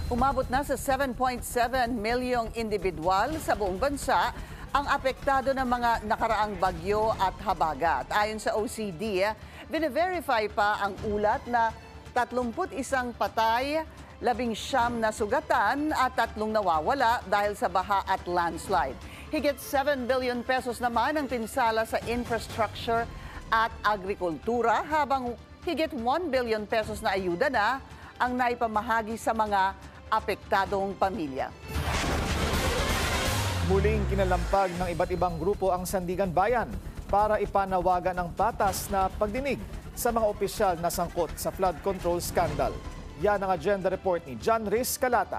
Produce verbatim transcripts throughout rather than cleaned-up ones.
Umabot na sa seven point seven milyong individual sa buong bansa ang apektado ng mga nakaraang bagyo at habagat. Ayon sa O C D, bine-verify pa ang ulat na tatlumput isang patay, labing siyam na sugatan at tatlong nawawala dahil sa baha at landslide. Higit seven billion pesos naman ang pinsala sa infrastructure at agrikultura, habang higit one billion pesos na ayuda na ang naipamahagi sa mga apektadong pamilya. Muling kinalampag ng iba't ibang grupo ang Sandigan Bayan para ipanawagan ng patas na pagdinig sa mga opisyal na sangkot sa flood control scandal. Yan ang agenda report ni John Riz Calata.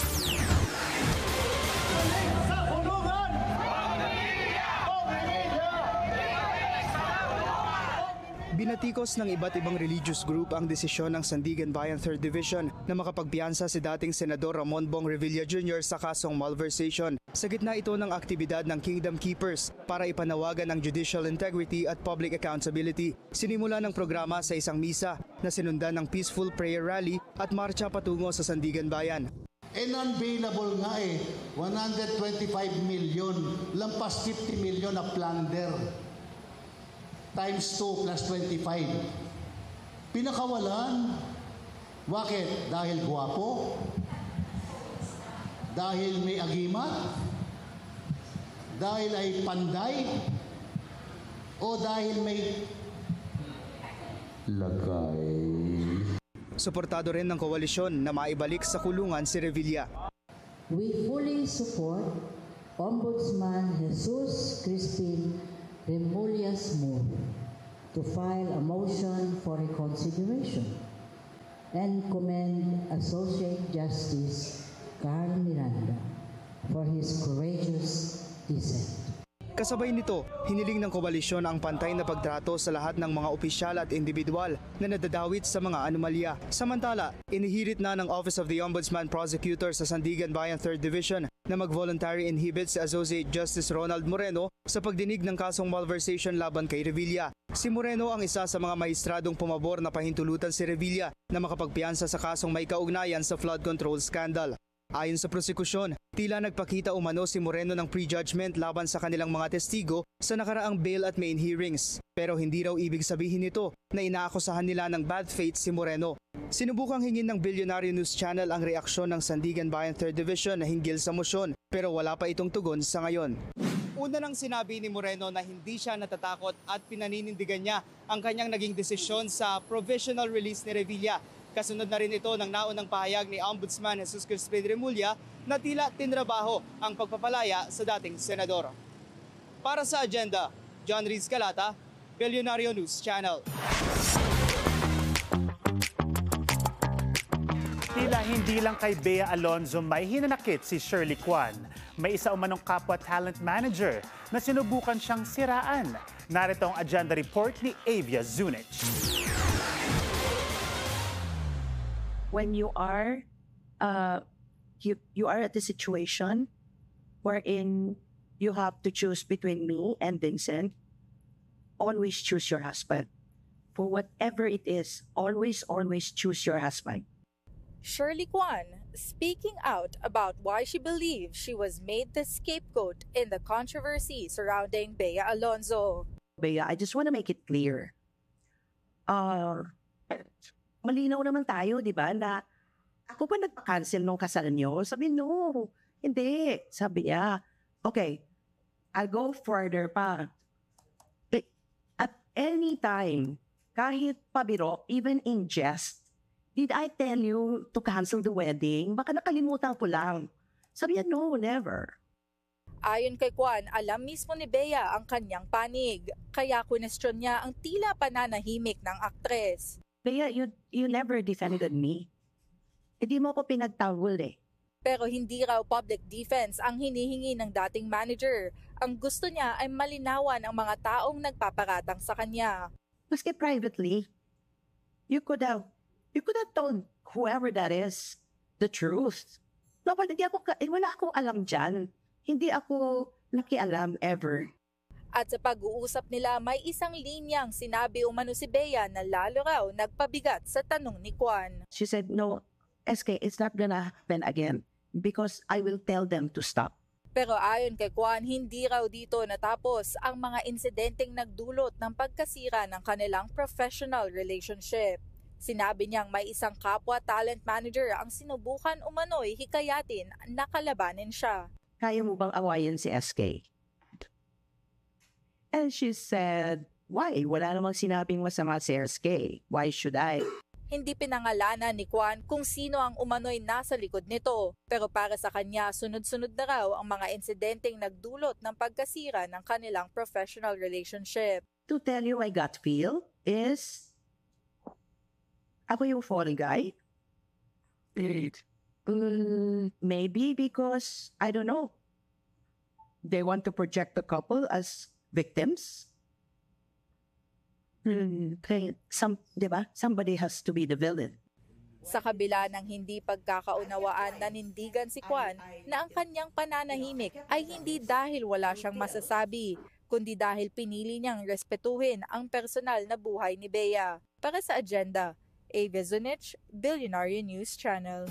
Binatikos ng iba't ibang religious group ang desisyon ng Sandigan Bayan third Division na makapagpiyansa si dating Senador Ramon Bong Revilla Junior sa kasong malversation. Sa gitna ito ng aktibidad ng Kingdom Keepers para ipanawagan ang judicial integrity at public accountability. Sinimula ng programa sa isang misa na sinundan ng peaceful prayer rally at marcha patungo sa Sandigan Bayan. And unavailable nga eh, one hundred twenty-five million, lampas fifty million na plunder. Times two plus twenty-five. Pinakawalan. Bakit? Dahil guwapo? Dahil may agimat? Dahil ay panday? O dahil may lagay? Suportado rin ng koalisyon na maibalik sa kulungan si Revilla. We fully support Ombudsman Jesus Crispin Remulla's move to file a motion for reconsideration and commend Associate Justice Carl Miranda for his courageous dissent. Kasabay nito, hiniling ng koalisyon ang pantay na pagtrato sa lahat ng mga opisyal at individual na nadadawit sa mga anomalya. Samantala, inihirit na ng Office of the Ombudsman Prosecutor sa Sandigan Bayan third Division na mag-voluntary inhibit si Associate Justice Ronald Moreno sa pagdinig ng kasong malversation laban kay Revilla. Si Moreno ang isa sa mga mahistradong pumabor na pahintulutan si Revilla na makapagpiyansa sa kasong may kaugnayan sa flood control scandal. Ayon sa prosekusyon, tila nagpakita umano si Moreno ng prejudgment laban sa kanilang mga testigo sa nakaraang bail at main hearings. Pero hindi raw ibig sabihin nito na inaakusahan nila ng bad faith si Moreno. Sinubukang hingin ng Billionaire News Channel ang reaksyon ng Sandigan Bayan third Division na hinggil sa mosyon, pero wala pa itong tugon sa ngayon. Una nang sinabi ni Moreno na hindi siya natatakot at pinaninindigan niya ang kanyang naging desisyon sa provisional release ni Revilla. Kasunod na rin ito ng naunang pahayag ni Ombudsman Jesus Crispin Remulla na tila tinrabaho ang pagpapalaya sa dating senador. Para sa agenda, John Riz Calata, Billionaire News Channel. Tila hindi lang kay Bea Alonzo may hinanakit si Shirley Kwan. May isa umanong kapwa talent manager na sinubukan siyang siraan. Narito ang agenda report ni Avia Zunich. When you are, uh, you you are at the situation wherein you have to choose between me and Vincent, always choose your husband. For whatever it is, always, always choose your husband. Shirley Kwan speaking out about why she believes she was made the scapegoat in the controversy surrounding Bea Alonzo. Bea, I just want to make it clear. Uh, malinaw naman tayo, di ba, na ako pa nagpa-cancel nung kasal niyo? Sabi, no, hindi. Sabi niya, okay, I'll go further pa. At any time, kahit pabiro, even in jest, did I tell you to cancel the wedding? Baka nakalimutan ko lang. Sabi niya, no, never. Ayon kay Kwan, alam mismo ni Bea ang kanyang panig. Kaya kunestyon niya ang tila pananahimik ng aktres. Bea, you, you never defended me. Hindi mo ako pinagtawol eh. Pero hindi raw public defense ang hinihingi ng dating manager. Ang gusto niya ay malinawan ang mga taong nagpaparatang sa kanya. Maski privately, you could have, you could have told whoever that is the truth. No, but hindi ako, eh, wala akong alam dyan. Hindi ako nakialam ever. At sa pag-uusap nila, may isang linyang sinabi umano si Bea na lalo raw nagpabigat sa tanong ni Kwan. She said, no, S K, it's not gonna happen again because I will tell them to stop. Pero ayon kay Kwan, hindi raw dito natapos ang mga insidenteng nagdulot ng pagkasira ng kanilang professional relationship. Sinabi niyang may isang kapwa talent manager ang sinubukan umano'y hikayatin na kalabanin siya. Kaya mo bang awayin si S K? And she said, why? Wala namang sinabing masama si S K. Why should I? Hindi pinangalanan ni Kwan kung sino ang umano'y nasa likod nito. Pero para sa kanya, sunod-sunod na raw ang mga insidenteng nagdulot ng pagkasira ng kanilang professional relationship. To tell you my gut feel is, ako yung fall guy. Mm, maybe because, I don't know, they want to project the couple as victims. Mm, kaya, some, di ba? Somebody has to be the villain. Sa kabila ng hindi pagkakaunawaan, nanindigan si Kwan na ang kanyang pananahimik ay hindi dahil wala siyang masasabi, kundi dahil pinili niyang respetuhin ang personal na buhay ni Bea. Para sa Agenda, Avia Zunich, Billionaire News Channel.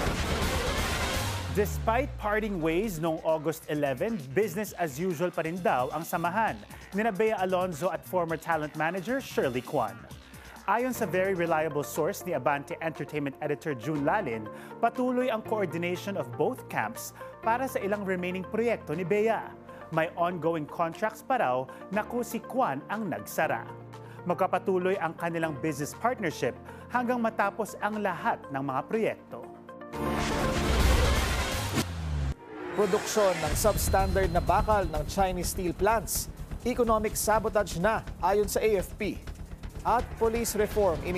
Despite parting ways noong August eleventh, business as usual pa rin daw ang samahan ni Bea Alonzo at former talent manager Shirley Kwan. Ayon sa very reliable source ni Abante Entertainment Editor June Lalin, patuloy ang coordination of both camps para sa ilang remaining proyekto ni Bea. May ongoing contracts pa raw na kung si Kwan ang nagsara. Magkapatuloy ang kanilang business partnership hanggang matapos ang lahat ng mga proyekto. Produksyon ng substandard na bakal ng Chinese steel plants. Economic sabotage na ayon sa A F P. At police reform